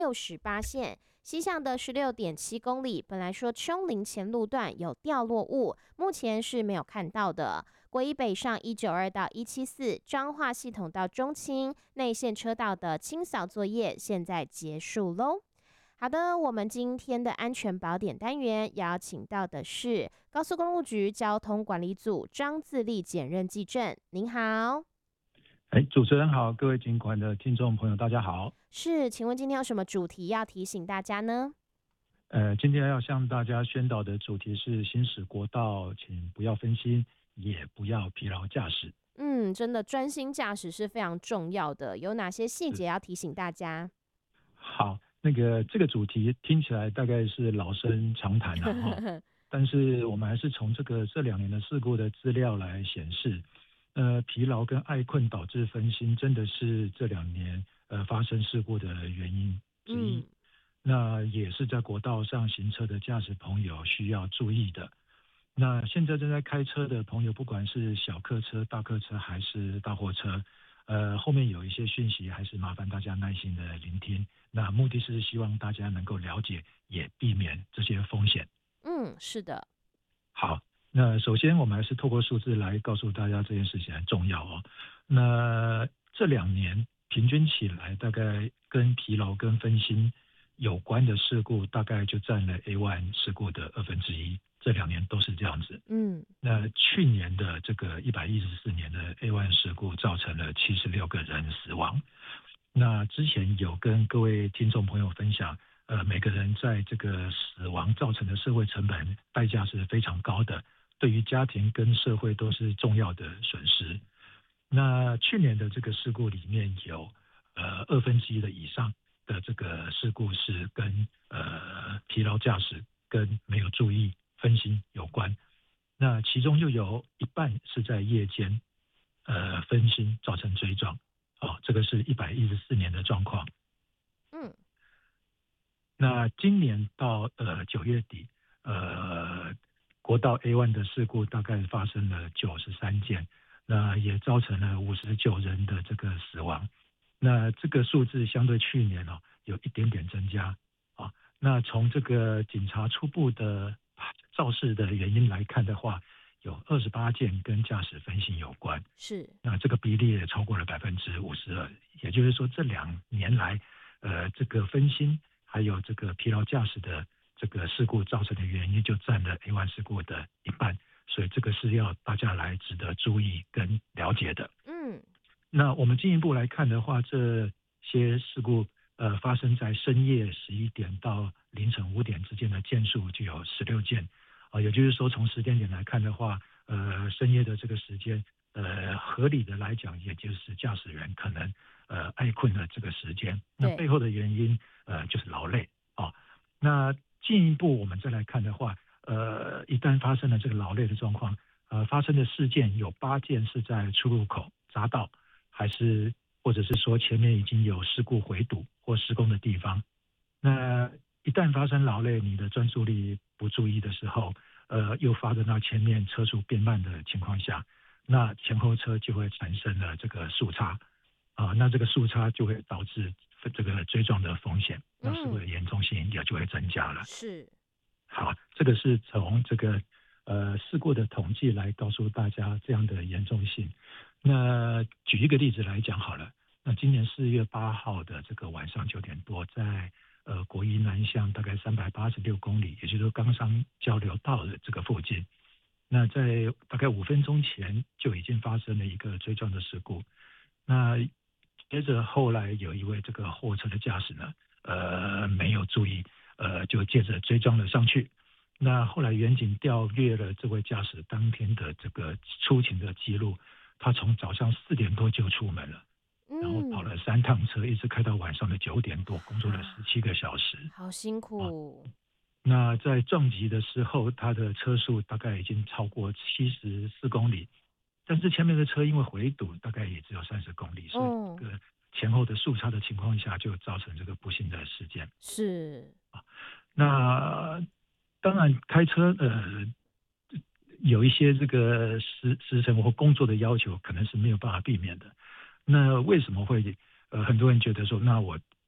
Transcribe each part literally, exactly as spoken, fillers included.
六十八线，西向的十六点七公里，本来说丘陵前路段有掉落物，目前是没有看到的。国一北上一九二到一七四，彰化系统到中清内线车道的清扫作业现在结束喽。好的，我们今天的安全宝典单元邀请到的是高速公路局交通管理组张自力检任技正，您好。 哎，主持人好，各位警管的听众朋友，大家好。 是，请问今天有什么主题要提醒大家呢？ 呃，今天要向大家宣导的主题是行驶国道，请不要分心，也不要疲劳驾驶。 嗯，真的专心驾驶是非常重要的，有哪些细是， 节要提醒大家？ 好，那个这个主题听起来大概是老生常谈了哈，但是我们还是从这个这两年的事故的资料来显示，呃，疲劳跟爱困导致分心，真的是这两年呃发生事故的原因之一。 嗯， 那也是在国道上行车的驾驶朋友需要注意的。那现在正在开车的朋友，不管是小客车、大客车还是大货车，呃，后面有一些讯息，还是麻烦大家耐心的聆听。那目的是希望大家能够了解，也避免这些风险。 嗯，是的。 好，那首先我们还是透过数字来告诉大家这件事情很重要哦。那这两年平均起来，大概跟疲劳跟分心有关的事故，大概就占了 A 一 事故的二分之一。这两年都是这样子。 嗯， 那去年的这个一百一十四年的 A 一 事故，造成了七十六个人死亡。那之前有跟各位听众朋友分享，呃，每个人在这个死亡造成的社会成本代价是非常高的，对于家庭跟社会都是重要的损失。那去年的这个事故里面有呃二分之一的以上的这个事故是跟呃疲劳驾驶跟没有注意分心有关，那其中又有一半是在夜间呃分心造成追撞。哦，这个是一百一十四年的状况。 嗯， 那今年到呃九月底，呃，国道 A 一 的事故大概发生了九十三件，那也造成了五十九人的这个死亡。那这个数字相对去年哦有一点点增加啊。那从这个警察初步的肇事的原因来看的话，有二十八件跟驾驶分心有关。 是。 那这个比例也超过了百分之五十二，也就是说这两年来，呃，这个分心还有这个疲劳驾驶的这个事故造成的原因就占了 A 一 事故的一半，所以这个是要大家来值得注意跟了解的。 嗯， 那我们进一步来看的话，这些事故呃发生在深夜十一点到凌晨五点之间的件数就有十六件，啊、也就是说从时间点来看的话，呃，深夜的这个时间，呃，合理的来讲，也就是驾驶员可能呃爱困的这个时间，那对。 背后的原因呃就是劳累啊、那进一步我们再来看的话，呃，一旦发生了这个劳累的状况，呃，发生的事件有八件是在出入口匝道，还是或者是说前面已经有事故回堵或施工的地方。那一旦发生劳累，你的专注力不注意的时候，呃，又发生到前面车速变慢的情况下，那前后车就会产生了这个速差啊，那这个速差就会导致这个追撞的风险，那事故的嗯， 严重性也就会增加了。 是。 好，这个是从这个呃事故的统计来告诉大家这样的严重性。那举一个例子来讲好了，那今年四月八号的这个晚上九点多，在呃国一南向大概三百八十六公里，也就是说冈山交流道的这个附近，那在大概五分钟前就已经发生了一个追撞的事故。那接着后来有一位这个货车的驾驶呢，呃，没有注意，呃，就接着追撞了上去。那后来远警调阅了这位驾驶当天的这个出勤的记录，他从早上四点多就出门了，然后跑嗯， 了三趟车，一直开到晚上的九点多，工作了十啊， 七个小时好辛啊。 苦。 那在撞击的时候，他的车速大概已经超过七十四公里，但是前面的车因为回堵，大概也只有三十公里，所以嗯， 这个前后的速差的情况下，就造成这个不幸的事件。 是。 那当然，开车呃有一些这个时时程或工作的要求，可能是没有办法避免的。那为什么会呃很多人觉得说，那我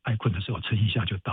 爱困的时候撑一下就到。